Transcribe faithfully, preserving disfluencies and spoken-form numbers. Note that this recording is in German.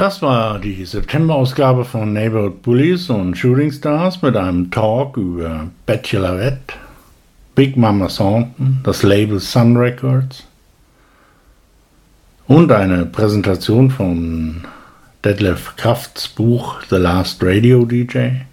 Das war die September-Ausgabe von Neighborhood Bullies und Shooting Stars mit einem Talk über Bachelorette, Big Mama Thornton, das Label Sun Records und eine Präsentation von Detlef Krafts Buch The Last Radio D J.